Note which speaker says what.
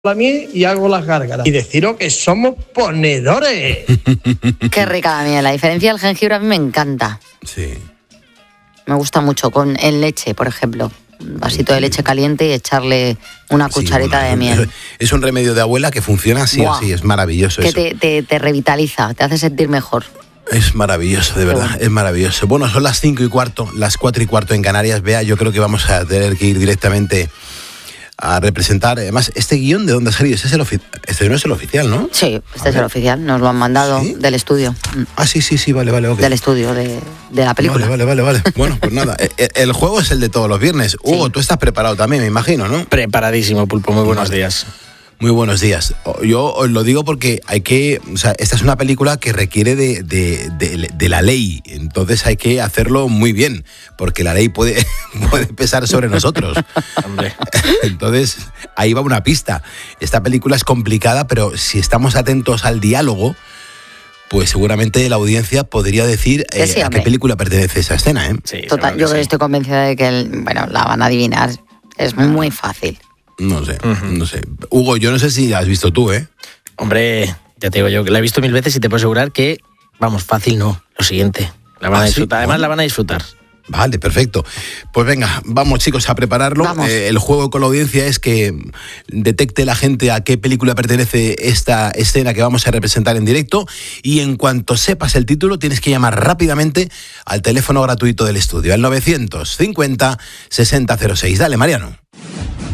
Speaker 1: la miel y hago las gárgaras. Y deciros que somos ponedores.
Speaker 2: Qué rica la miel. La diferencia del jengibre a mí me encanta.
Speaker 3: Sí.
Speaker 2: Me gusta mucho en leche, por ejemplo. Un vasito de leche caliente y echarle una cucharita de miel.
Speaker 3: Es un remedio de abuela que funciona así o así, es maravilloso.
Speaker 2: Que te revitaliza, te hace sentir mejor.
Speaker 3: Es maravilloso, de verdad, es maravilloso. Bueno, son las 5:15, las 4:15 en Canarias. Bea, yo creo que vamos a tener que ir directamente a representar. Además, ¿este guión de dónde ha salido? Este no es el oficial, ¿no?
Speaker 2: Sí, este es el oficial. Nos lo han mandado del estudio.
Speaker 3: Ah, sí, vale, okay.
Speaker 2: Del estudio de la película.
Speaker 3: Vale. Bueno, pues nada, el juego es el de todos los viernes. Hugo, tú estás preparado también, me imagino, ¿no?
Speaker 4: Preparadísimo, Pulpo. Muy buenos días.
Speaker 3: Muy buenos días. Yo os lo digo porque esta es una película que requiere de la ley, entonces hay que hacerlo muy bien, porque la ley puede pesar sobre nosotros.
Speaker 4: Hombre.
Speaker 3: Entonces, ahí va una pista. Esta película es complicada, pero si estamos atentos al diálogo, pues seguramente la audiencia podría decir a qué película pertenece esa escena, ¿eh?
Speaker 2: Sí, total, yo estoy convencida de que la van a adivinar. Es muy fácil.
Speaker 3: No sé. Hugo, yo no sé si la has visto tú, ¿eh?
Speaker 4: Hombre, ya te digo yo que la he visto 1000 veces y te puedo asegurar que, fácil no, lo siguiente. La van a disfrutar, además la van a disfrutar.
Speaker 3: Vale, perfecto. Pues venga, vamos chicos a prepararlo. El juego con la audiencia es que detecte la gente a qué película pertenece esta escena que vamos a representar en directo y en cuanto sepas el título tienes que llamar rápidamente al teléfono gratuito del estudio, al 950 6006. Dale, Mariano.